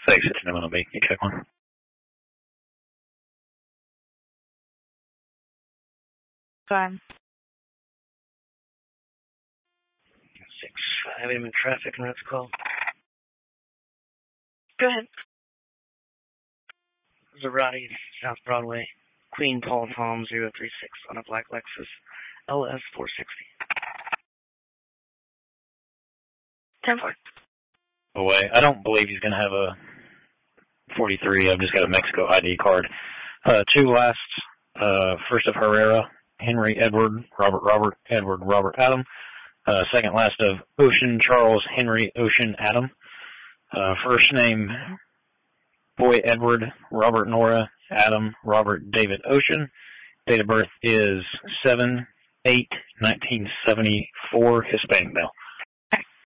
Thanks, it's an MLB. You check one. 5. 6-5, I'm in traffic, and that's call. Go ahead. Zerati, South Broadway, Queen Paul Tom 036 on a black Lexus LS 460. 10-4. Away. I don't believe he's going to have a 43. I've just got a Mexico ID card. 2 lasts. First of Herrera, Henry Edward, Robert Edward, Robert Adam. Second last of Ocean Charles Henry Ocean Adam. First name Boy Edward, Robert Nora, Adam, Robert David Ocean. Date of birth is 7/8/1974, Hispanic male.